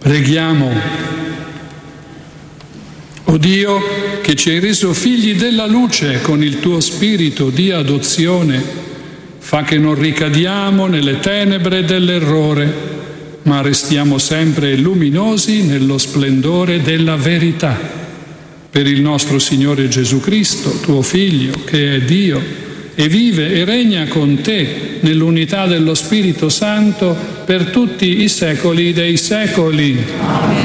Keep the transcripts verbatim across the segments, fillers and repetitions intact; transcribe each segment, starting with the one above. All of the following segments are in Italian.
Preghiamo. O Dio, che ci hai reso figli della luce con il tuo spirito di adozione, fa che non ricadiamo nelle tenebre dell'errore, ma restiamo sempre luminosi nello splendore della verità. Per il nostro Signore Gesù Cristo, tuo Figlio, che è Dio, e vive e regna con te nell'unità dello Spirito Santo per tutti i secoli dei secoli. Amen.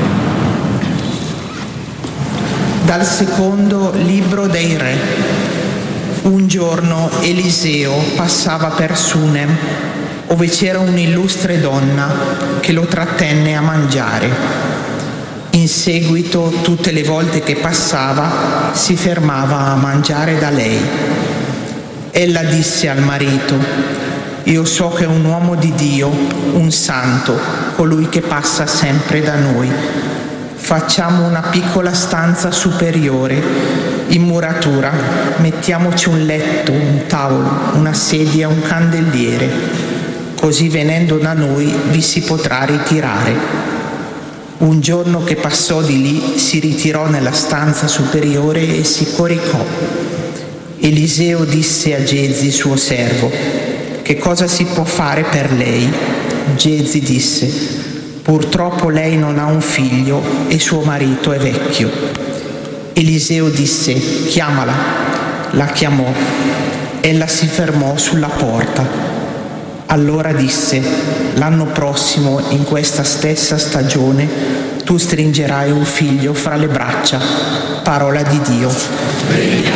Dal secondo libro dei Re. Un giorno Eliseo passava per Sunem, ove c'era un'illustre donna che lo trattenne a mangiare. In seguito, tutte le volte che passava, si fermava a mangiare da lei. Ella disse al marito: io so che è un uomo di Dio, un santo, colui che passa sempre da noi. Facciamo una piccola stanza superiore, in muratura, mettiamoci un letto, un tavolo, una sedia, un candeliere, così venendo da noi vi si potrà ritirare. Un giorno che passò di lì si ritirò nella stanza superiore e si coricò. Eliseo disse a Gezi, suo servo: che cosa si può fare per lei? Gezi disse: purtroppo lei non ha un figlio e suo marito è vecchio. Eliseo disse: chiamala. La chiamò. Ella si fermò sulla porta. Allora disse: l'anno prossimo, in questa stessa stagione, tu stringerai un figlio fra le braccia. Parola di Dio.